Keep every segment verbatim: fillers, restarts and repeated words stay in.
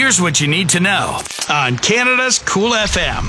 Here's what you need to know on Canada's Cool F M.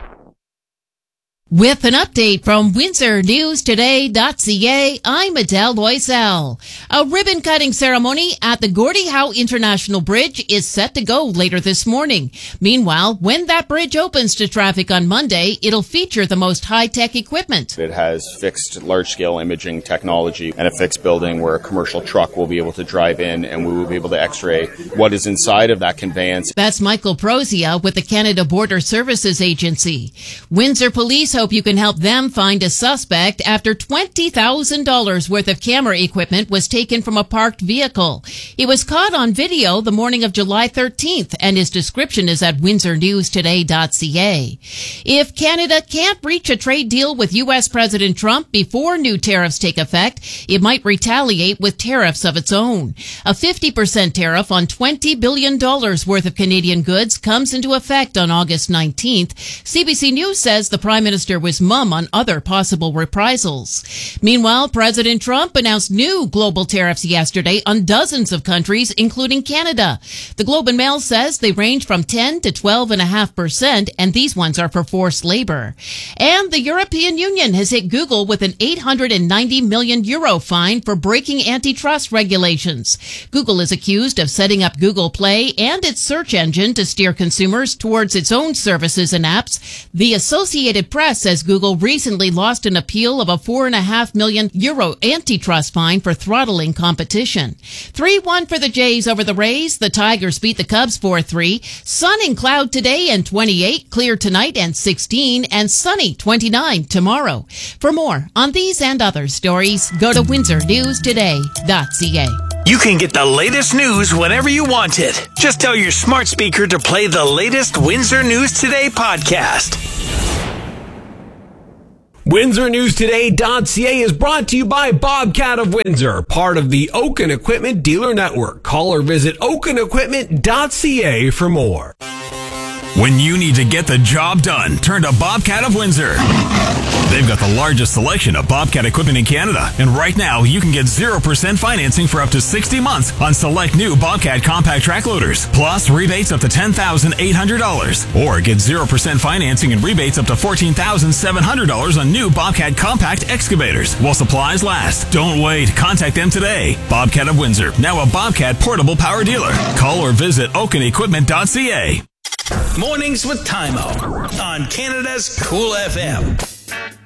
With an update from Windsor News Today dot C A, I'm Adele Loisel. A ribbon-cutting ceremony at the Gordie Howe International Bridge is set to go later this morning. Meanwhile, when that bridge opens to traffic on Monday, it'll feature the most high-tech equipment. It has fixed large-scale imaging technology and a fixed building where a commercial truck will be able to drive in, and we will be able to x-ray what is inside of that conveyance. That's Michael Prozia with the Canada Border Services Agency. Windsor Police hope you can help them find a suspect after twenty thousand dollars worth of camera equipment was taken from a parked vehicle. He was caught on video the morning of July thirteenth, and his description is at Windsor News Today dot C A. If Canada can't reach a trade deal with U S President Trump before new tariffs take effect, it might retaliate with tariffs of its own. A fifty percent tariff on twenty billion dollars worth of Canadian goods comes into effect on August nineteenth. C B C News says the Prime Minister was mum on other possible reprisals. Meanwhile, President Trump announced new global tariffs yesterday on dozens of countries, including Canada. The Globe and Mail says they range from ten to twelve point five percent, and these ones are for forced labor. And the European Union has hit Google with an eight hundred ninety million euro fine for breaking antitrust regulations. Google is accused of setting up Google Play and its search engine to steer consumers towards its own services and apps. The Associated Press says Google recently lost an appeal of a four and a half million euro antitrust fine for throttling competition. three one for the Jays over the Rays. The Tigers beat the Cubs four three. Sun and cloud today and twenty-eight, clear tonight and sixteen, and sunny twenty-nine tomorrow. For more on these and other stories, go to Windsor News Today dot C A. You can get the latest news whenever you want it. Just tell your smart speaker to play the latest Windsor News Today podcast. Windsor News Today dot C A is brought to you by Bobcat of Windsor, part of the Oaken Equipment Dealer Network. Call or visit Oaken Equipment dot C A for more. When you need to get the job done, turn to Bobcat of Windsor. They've got the largest selection of Bobcat equipment in Canada. And right now, you can get zero percent financing for up to sixty months on select new Bobcat compact track loaders. Plus, rebates up to ten thousand eight hundred dollars. Or get zero percent financing and rebates up to fourteen thousand seven hundred dollars on new Bobcat compact excavators while supplies last. Don't wait. Contact them today. Bobcat of Windsor, now a Bobcat portable power dealer. Call or visit Oaken Equipment dot C A. Mornings with Tymo on Canada's Cool F M.